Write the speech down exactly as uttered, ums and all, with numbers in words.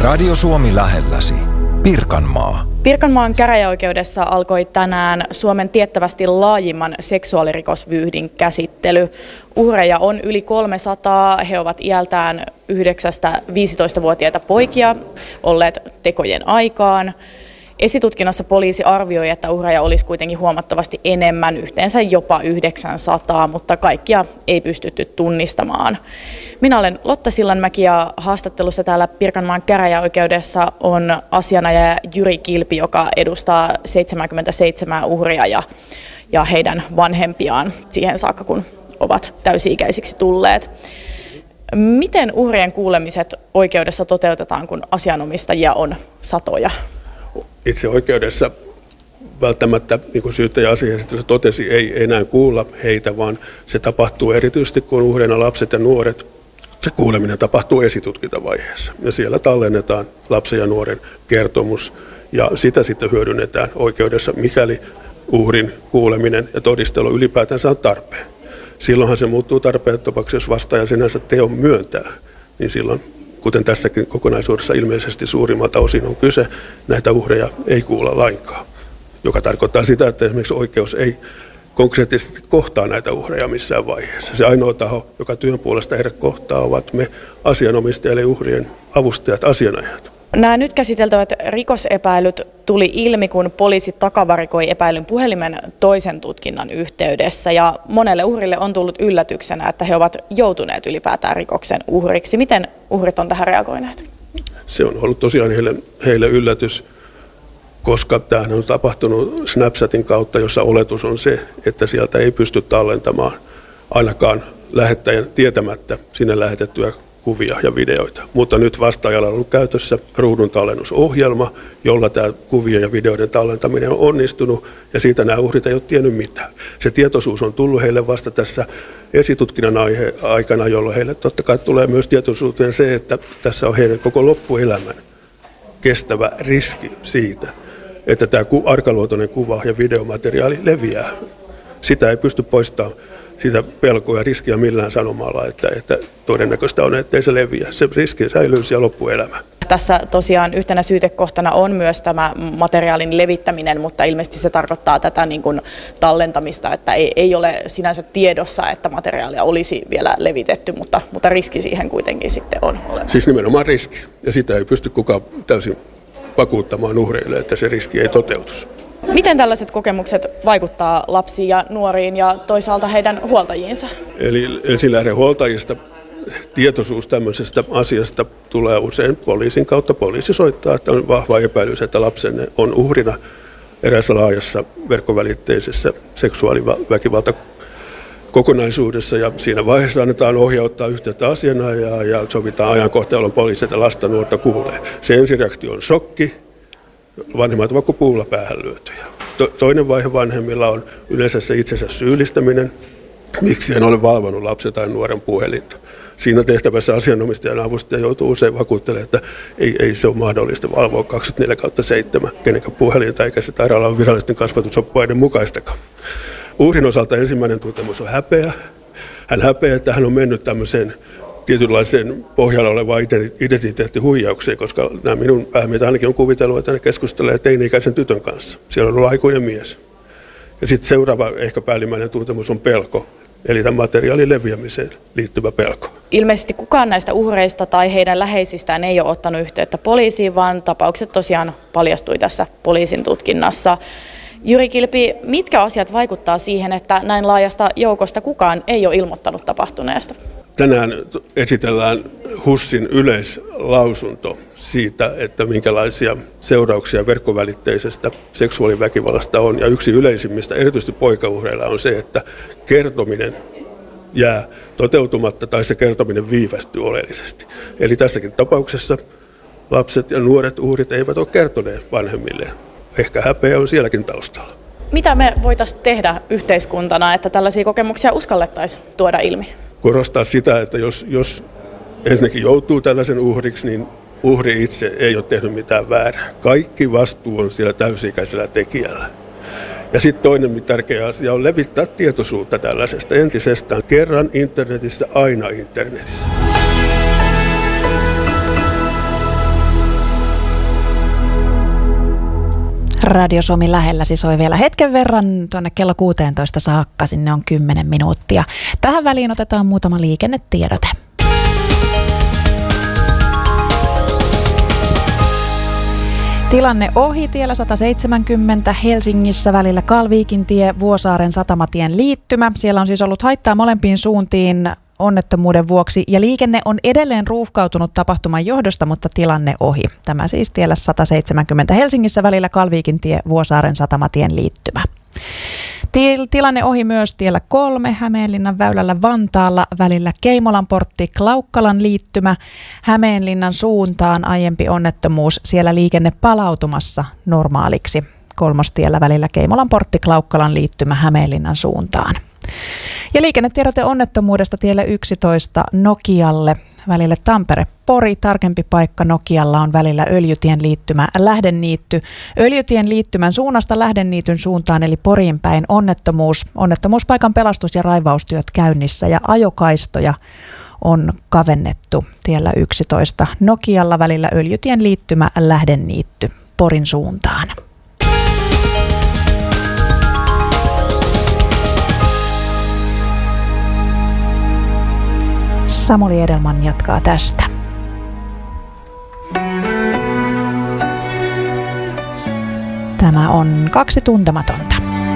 Radio Suomi lähelläsi. Pirkanmaa. Pirkanmaan käräjäoikeudessa alkoi tänään Suomen tiettävästi laajimman seksuaalirikosvyyhdin käsittely. Uhreja on yli kolmesataa. He ovat iältään yhdeksästä viisitoistavuotiaita poikia olleet tekojen aikaan. Esitutkinnassa poliisi arvioi, että uhreja olisi kuitenkin huomattavasti enemmän, yhteensä jopa yhdeksänsataa, mutta kaikkia ei pystytty tunnistamaan. Minä olen Lotta Sillanmäki ja haastattelussa täällä Pirkanmaan käräjäoikeudessa on asianajaja Jyri Kilpi, joka edustaa seitsemänkymmentäseitsemän uhria ja, ja heidän vanhempiaan siihen saakka, kun ovat täysi-ikäisiksi tulleet. Miten uhrien kuulemiset oikeudessa toteutetaan, kun asianomistajia on satoja? Itse oikeudessa välttämättä, niin kuin syyttäjä asiaesittelyssä totesi, ei enää kuulla heitä, vaan se tapahtuu erityisesti, kun uhreina lapset ja nuoret. Se kuuleminen tapahtuu esitutkintavaiheessa ja siellä tallennetaan lapsen ja nuoren kertomus ja sitä sitten hyödynnetään oikeudessa, mikäli uhrin kuuleminen ja todistelu ylipäätänsä on tarpeen. Silloinhan se muuttuu tarpeettomaksi, jos vastaaja sinänsä teon myöntää, niin silloin, kuten tässäkin kokonaisuudessa ilmeisesti suurimmalta osin on kyse, näitä uhreja ei kuulla lainkaan, joka tarkoittaa sitä, että esimerkiksi oikeus ei konkreettisesti kohtaa näitä uhreja missään vaiheessa. Se ainoa taho, joka työn puolesta heidät kohtaa, ovat me asianomistajat eli uhrien avustajat, asianajat. Nämä nyt käsiteltävät rikosepäilyt tuli ilmi, kun poliisi takavarikoi epäilyn puhelimen toisen tutkinnan yhteydessä. Ja monelle uhrille on tullut yllätyksenä, että he ovat joutuneet ylipäätään rikoksen uhriksi. Miten uhrit on tähän reagoineet? Se on ollut tosiaan heille, heille yllätys, koska tämähän on tapahtunut Snapchatin kautta, jossa oletus on se, että sieltä ei pysty tallentamaan ainakaan lähettäjän tietämättä sinne lähetettyä kuvia ja videoita. Mutta nyt vastaajalla on ollut käytössä ruudun tallennusohjelma, jolla tämä kuvien ja videoiden tallentaminen on onnistunut, ja siitä nämä uhrit ei ole tiennyt mitään. Se tietoisuus on tullut heille vasta tässä esitutkinnan aihe- aikana, jolloin heille totta kai tulee myös tietoisuuteen se, että tässä on heidän koko loppuelämän kestävä riski siitä, että tämä arkaluontoinen kuva ja videomateriaali leviää. Sitä ei pysty poistamaan, sitä pelkoa ja riskiä millään sanomalla, että, että todennäköistä on, että ei se leviä. Se riski säilyy siellä loppuelämään. Tässä tosiaan yhtenä syytekohtana on myös tämä materiaalin levittäminen, mutta ilmeisesti se tarkoittaa tätä niin kuin tallentamista, että ei, ei ole sinänsä tiedossa, että materiaalia olisi vielä levitetty, mutta, mutta riski siihen kuitenkin sitten on olemassa. Siis nimenomaan riski, ja sitä ei pysty kukaan täysin vakuuttamaan uhreille, että se riski ei toteutus. Miten tällaiset kokemukset vaikuttaa lapsiin ja nuoriin ja toisaalta heidän huoltajiinsa? Eli ensilähden huoltajista tietoisuus tämmöisestä asiasta tulee usein poliisin kautta. Poliisi soittaa, että on vahva epäilys, että lapsenne on uhrina eräässä laajassa verkkovälitteisessä seksuaaliväkivaltakokonaisuudessa. Ja siinä vaiheessa annetaan ohjauttaa yhteyttä asianajaa ja sovitaan ajankohta, jolloin poliisit ja lasta nuorta kuulee. Se ensireaktio on shokki. Vanhemmat ovat kuin puulla päähän lyötyjä. To- toinen vaihe vanhemmilla on yleensä se itsensä syyllistäminen. Miksi en ole valvonut lapsen tai nuoren puhelinta? Siinä tehtävässä asianomistajan avustaja joutuu usein vakuuttelemaan, että ei, ei se ole mahdollista valvoa kaksikymmentäneljä kautta seitsemän kenenkään puhelinta, eikä se taida olla virallisten kasvatusoppaiden mukaistakaan. Uhrin osalta ensimmäinen tuntemus on häpeä. Hän häpeää, että hän on mennyt tämmöiseen tietynlaiseen pohjalla olevaan identiteettihuijaukseen, koska nämä minun päämiehet ainakin on kuvitellut, että ne keskustelee teini-ikäisen tytön kanssa. Siellä on ollut aikuinen mies. Ja sitten seuraava ehkä päällimmäinen tuntemus on pelko, eli tämän materiaalin leviämiseen liittyvä pelko. Ilmeisesti kukaan näistä uhreista tai heidän läheisistään ei ole ottanut yhteyttä poliisiin, vaan tapaukset tosiaan paljastui tässä poliisin tutkinnassa. Jyri Kilpi, mitkä asiat vaikuttaa siihen, että näin laajasta joukosta kukaan ei ole ilmoittanut tapahtuneesta? Tänään esitellään HUSin yleislausunto siitä, että minkälaisia seurauksia verkkovälitteisestä seksuaaliväkivallasta on. Ja yksi yleisimmistä, erityisesti poikauhreilla, on se, että kertominen jää toteutumatta tai se kertominen viivästyy oleellisesti. Eli tässäkin tapauksessa lapset ja nuoret uhrit eivät ole kertoneet vanhemmille. Ehkä häpeä on sielläkin taustalla. Mitä me voitaisiin tehdä yhteiskuntana, että tällaisia kokemuksia uskallettaisiin tuoda ilmi? Korostaa sitä, että jos, jos ensinnäkin joutuu tällaisen uhriksi, niin uhri itse ei ole tehnyt mitään väärää. Kaikki vastuu on siellä täysi-ikäisellä tekijällä. Ja sitten toinen tärkeä asia on levittää tietoisuutta tällaisesta entisestään. Kerran internetissä, aina internetissä. Radio Suomi lähelläsi soi vielä hetken verran tuonne kello kuusitoista saakka, sinne on kymmenen minuuttia. Tähän väliin otetaan muutama liikennetiedote. Tilanne ohi tiellä sata seitsemänkymmentä Helsingissä välillä Kalviikintie, Vuosaaren satamatien liittymä. Siellä on siis ollut haittaa molempiin suuntiin onnettomuuden vuoksi ja liikenne on edelleen ruuhkautunut tapahtuman johdosta, mutta tilanne ohi. Tämä siis tiellä sata seitsemänkymmentä Helsingissä välillä Kalviikintie, Vuosaaren satamatien liittymä. Tilanne ohi myös tiellä kolme Hämeenlinnan väylällä Vantaalla välillä Keimolan portti Klaukkalan liittymä. Hämeenlinnan suuntaan aiempi onnettomuus, siellä liikenne palautumassa normaaliksi. Kolmostiellä välillä Keimolan portti Klaukkalan liittymä Hämeenlinnan suuntaan. Ja liikennetiedote onnettomuudesta tielle yksitoista Nokialle välille Tampere-Pori. Tarkempi paikka Nokialla on välillä Öljytien liittymä Lähdeniitty. Öljytien liittymän suunnasta Lähdeniityn suuntaan eli Poriin päin onnettomuus. Onnettomuuspaikan pelastus- ja raivaustyöt käynnissä ja ajokaistoja on kavennettu tiellä yksitoista Nokialla välillä Öljytien liittymä Lähdeniitty Porin suuntaan. Samuli Edelman jatkaa tästä. Tämä on Kaksi tuntematonta.